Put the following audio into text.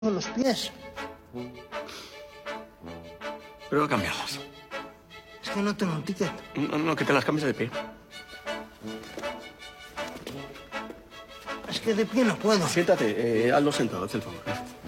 tengo los pies. Pero a cambiarlas. Es que no tengo un ticket. No, que te las cambies de pie. Es que de pie no puedo. Siéntate, hazlo sentado, haz el favor.